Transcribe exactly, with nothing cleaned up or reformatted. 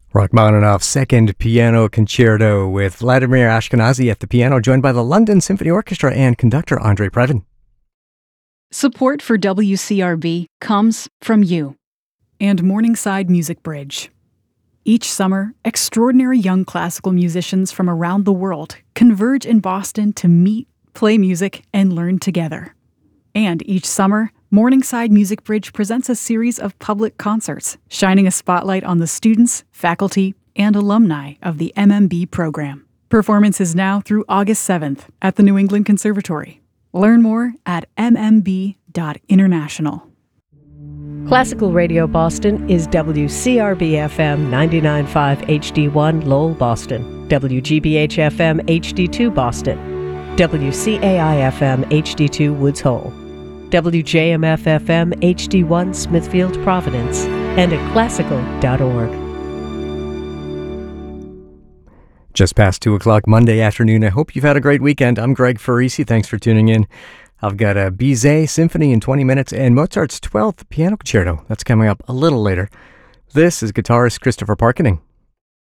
Rachmaninoff's Second Piano Concerto with Vladimir Ashkenazy at the piano, joined by the London Symphony Orchestra and conductor Andrei Previn. Support for W C R B comes from you and Morningside Music Bridge. Each summer, extraordinary young classical musicians from around the world converge in Boston to meet, play music, and learn together. And each summer, Morningside Music Bridge presents a series of public concerts, shining a spotlight on the students, faculty, and alumni of the M M B program. Performance is now through August seventh at the New England Conservatory. Learn more at m m b dot international. Classical Radio Boston is W C R B F M ninety-nine point five H D one Lowell, Boston, W G B H F M H D two Boston, W C A I F M H D two Woods Hole, W J M F F M H D one Smithfield, Providence, and at classical dot org. Just past two o'clock Monday afternoon. I hope you've had a great weekend. I'm Greg Farisi. Thanks for tuning in. I've got a Bizet Symphony in twenty minutes and Mozart's twelfth Piano Concerto. That's coming up a little later. This is guitarist Christopher Parkening.